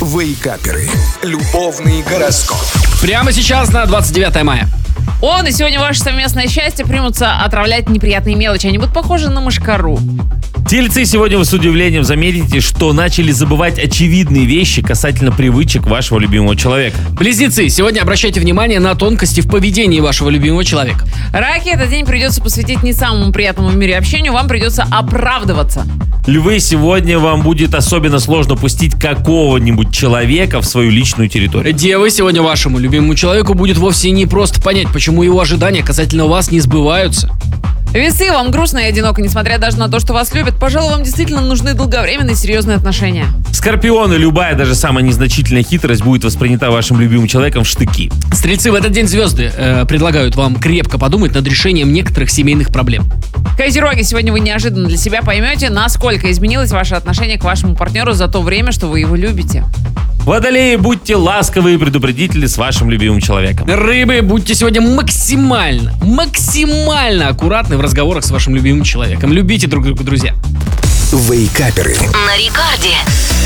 Вейкаперы. Любовный гороскоп. Прямо сейчас на 29 мая. Овны, сегодня ваше совместное счастье примутся отравлять неприятные мелочи. Они будут похожи на мошкару. Тельцы, сегодня вы с удивлением заметите, что начали забывать очевидные вещи касательно привычек вашего любимого человека. Близнецы, сегодня обращайте внимание на тонкости в поведении вашего любимого человека. Раки, этот день придется посвятить не самому приятному в мире общению, вам придется оправдываться. Львы, сегодня вам будет особенно сложно пустить какого-нибудь человека в свою личную территорию. Девы, сегодня вашему любимому человеку будет вовсе не просто понять, почему его ожидания касательно вас не сбываются. Весы, вам грустно и одиноко, несмотря даже на то, что вас любят. Пожалуй, вам действительно нужны долговременные серьезные отношения. Скорпионы, любая, даже самая незначительная хитрость будет воспринята вашим любимым человеком в штыки. Стрельцы, в этот день звезды предлагают вам крепко подумать над решением некоторых семейных проблем. Козероги, сегодня вы неожиданно для себя поймете, насколько изменилось ваше отношение к вашему партнеру за то время, что вы его любите. Водолеи, будьте ласковы и предупредительны с вашим любимым человеком. Рыбы, будьте сегодня максимально аккуратны в разговорах с вашим любимым человеком. Любите друг друга, друзья. Вейкаперы. На рекорде.